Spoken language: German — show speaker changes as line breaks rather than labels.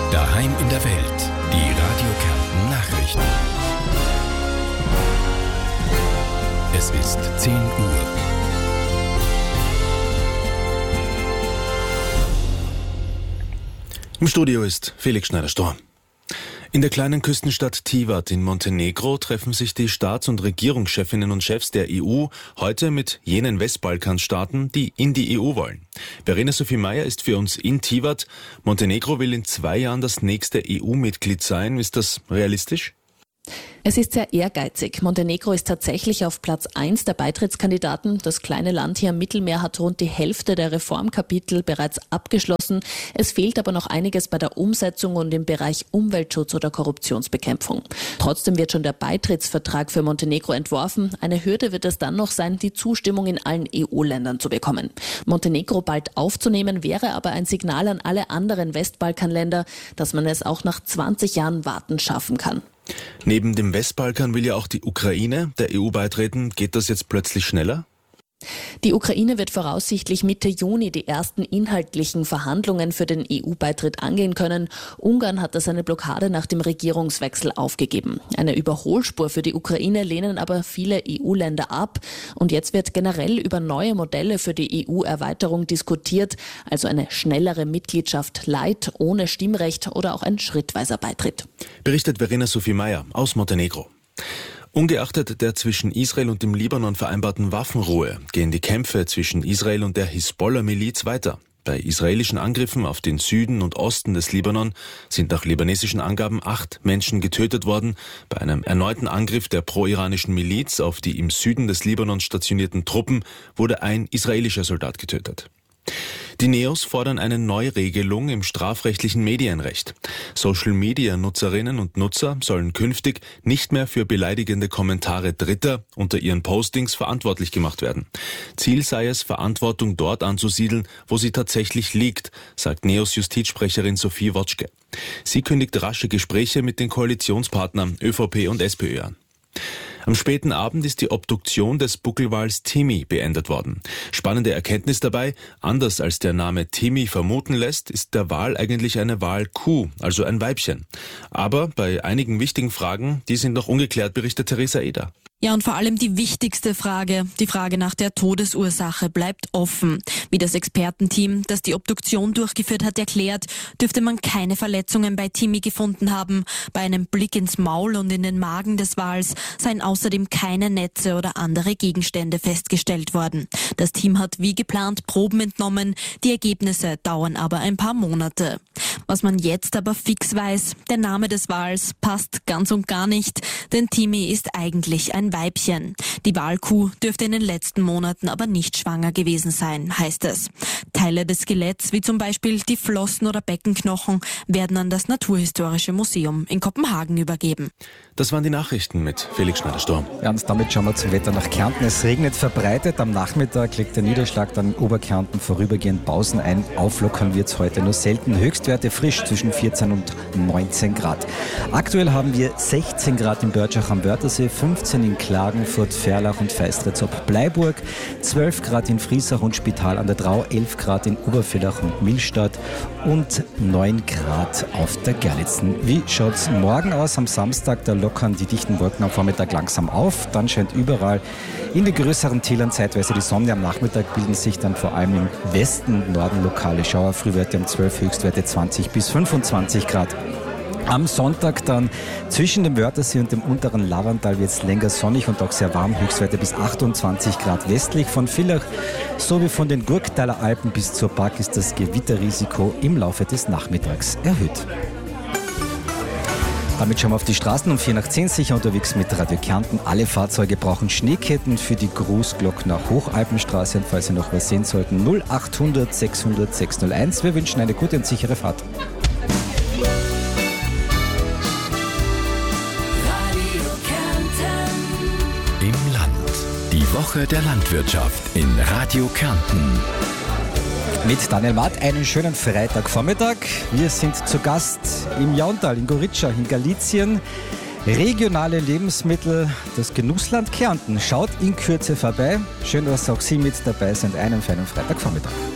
Daheim in der Welt. Die Radio Kärnten Nachrichten. Es ist 10 Uhr.
Im Studio ist Felix Schneider-Storm. In der kleinen Küstenstadt Tivat in Montenegro treffen sich die Staats- und Regierungschefinnen und Chefs der EU heute mit jenen Westbalkanstaaten, die in die EU wollen. Verena Sophie Meyer ist für uns in Tivat. Montenegro will in 2 Jahren das nächste EU-Mitglied sein. Ist das realistisch?
Es ist sehr ehrgeizig. Montenegro ist tatsächlich auf Platz 1 der Beitrittskandidaten. Das kleine Land hier am Mittelmeer hat rund die Hälfte der Reformkapitel bereits abgeschlossen. Es fehlt aber noch einiges bei der Umsetzung und im Bereich Umweltschutz oder Korruptionsbekämpfung. Trotzdem wird schon der Beitrittsvertrag für Montenegro entworfen. Eine Hürde wird es dann noch sein, die Zustimmung in allen EU-Ländern zu bekommen. Montenegro bald aufzunehmen, wäre aber ein Signal an alle anderen Westbalkanländer, dass man es auch nach 20 Jahren Warten schaffen kann.
Neben dem Westbalkan will ja auch die Ukraine der EU beitreten. Geht das jetzt plötzlich schneller?
Die Ukraine wird voraussichtlich Mitte Juni die ersten inhaltlichen Verhandlungen für den EU-Beitritt angehen können. Ungarn hat das eine Blockade nach dem Regierungswechsel aufgegeben. Eine Überholspur für die Ukraine lehnen aber viele EU-Länder ab. Und jetzt wird generell über neue Modelle für die EU-Erweiterung diskutiert, also eine schnellere Mitgliedschaft light, ohne Stimmrecht oder auch ein schrittweiser Beitritt.
Berichtet Verena Sophie Meyer aus Montenegro. Ungeachtet der zwischen Israel und dem Libanon vereinbarten Waffenruhe gehen die Kämpfe zwischen Israel und der Hisbollah-Miliz weiter. Bei israelischen Angriffen auf den Süden und Osten des Libanon sind nach libanesischen Angaben 8 Menschen getötet worden. Bei einem erneuten Angriff der pro-iranischen Miliz auf die im Süden des Libanon stationierten Truppen wurde ein israelischer Soldat getötet. Die Neos fordern eine Neuregelung im strafrechtlichen Medienrecht. Social-Media-Nutzerinnen und Nutzer sollen künftig nicht mehr für beleidigende Kommentare Dritter unter ihren Postings verantwortlich gemacht werden. Ziel sei es, Verantwortung dort anzusiedeln, wo sie tatsächlich liegt, sagt Neos Justizsprecherin Sophie Wotschke. Sie kündigt rasche Gespräche mit den Koalitionspartnern ÖVP und SPÖ an. Am späten Abend ist die Obduktion des Buckelwals Timmy beendet worden. Spannende Erkenntnis dabei: Anders als der Name Timmy vermuten lässt, ist der Wal eigentlich eine Walkuh, also ein Weibchen. Aber bei einigen wichtigen Fragen, die sind noch ungeklärt, berichtet Theresa Eder.
Ja, und vor allem die wichtigste Frage, die Frage nach der Todesursache, bleibt offen. Wie das Expertenteam, das die Obduktion durchgeführt hat, erklärt, dürfte man keine Verletzungen bei Timmy gefunden haben. Bei einem Blick ins Maul und in den Magen des Wals seien außerdem keine Netze oder andere Gegenstände festgestellt worden. Das Team hat wie geplant Proben entnommen, die Ergebnisse dauern aber ein paar Monate. Was man jetzt aber fix weiß, der Name des Wals passt ganz und gar nicht, denn Timmy ist eigentlich ein Weibchen. Die Walkuh dürfte in den letzten Monaten aber nicht schwanger gewesen sein, heißt es. Teile des Skeletts, wie zum Beispiel die Flossen oder Beckenknochen, werden an das Naturhistorische Museum in Kopenhagen übergeben.
Das waren die Nachrichten mit Felix Schneider-Storm.
Ja, und damit schauen wir zum Wetter nach Kärnten. Es regnet verbreitet. Am Nachmittag legt der Niederschlag dann in Oberkärnten vorübergehend Pausen ein. Auflockern wird es heute nur selten. Höchstwerte frisch zwischen 14 und 19 Grad. Aktuell haben wir 16 Grad in Börtschach am Wörthersee, 15 in Klagenfurt, Ferlach und Feistritz-ob-Bleiburg, 12 Grad in Friesach und Spital an der Drau, 11 Grad in Obervillach und Millstatt und 9 Grad auf der Gerlitzen. Wie schaut es morgen aus? Am Samstag, da lockern die dichten Wolken am Vormittag langsam auf. Dann scheint überall in den größeren Tälern zeitweise die Sonne. Am Nachmittag bilden sich dann vor allem im Westen und Norden lokale Schauer. Frühwerte um 12, Höchstwerte 20 bis 25 Grad. Am Sonntag dann zwischen dem Wörthersee und dem unteren Lavantal wird es länger sonnig und auch sehr warm. Höchstwerte bis 28 Grad westlich von Villach sowie von den Gurktaler Alpen bis zur Park ist das Gewitterrisiko im Laufe des Nachmittags erhöht. Damit schauen wir auf die Straßen. Um 4:10 sicher unterwegs mit Radio Kärnten. Alle Fahrzeuge brauchen Schneeketten für die Großglockner Hochalpenstraße. Und falls Sie noch was sehen sollten, 0800 600 601. Wir wünschen eine gute und sichere Fahrt.
Im Land. Die Woche der Landwirtschaft in Radio Kärnten.
Mit Daniel Matt einen schönen Freitagvormittag. Wir sind zu Gast im Jauntal, in Gorizia, in Galizien. Regionale Lebensmittel, das Genussland Kärnten. Schaut in Kürze vorbei. Schön, dass auch Sie mit dabei sind. Einen feinen Freitagvormittag.